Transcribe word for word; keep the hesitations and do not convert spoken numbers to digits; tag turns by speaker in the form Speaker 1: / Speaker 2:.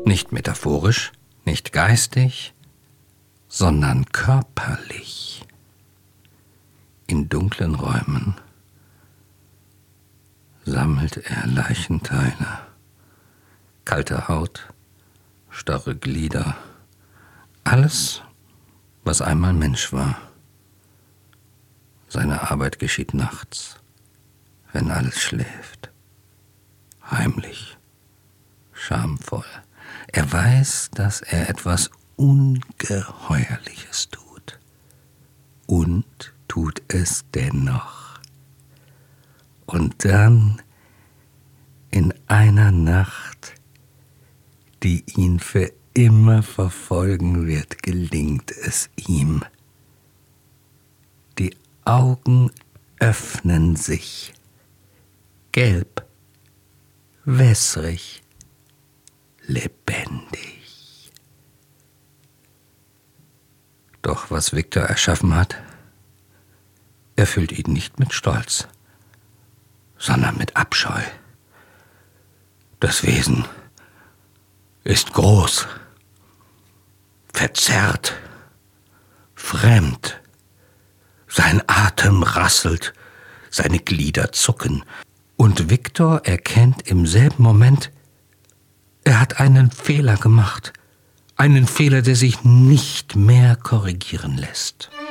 Speaker 1: Nicht metaphorisch, nicht geistig, sondern körperlich. In dunklen Räumen sammelt er Leichenteile. Kalte Haut, starre Glieder, alles, was einmal Mensch war. Seine Arbeit geschieht nachts, wenn alles schläft. Heimlich, schamvoll. Er weiß, dass er etwas Ungeheuerliches tut. Und tut es dennoch. Und dann, in einer Nacht, die ihn für immer verfolgen wird, gelingt es ihm. Die Augen öffnen sich, gelb, wässrig, lebendig. Doch was Viktor erschaffen hat, erfüllt ihn nicht mit Stolz, sondern mit Abscheu. Das Wesen ist groß, verzerrt, fremd. Sein Atem rasselt, seine Glieder zucken. Und Viktor erkennt im selben Moment, er hat einen Fehler gemacht. Einen Fehler, der sich nicht mehr korrigieren lässt.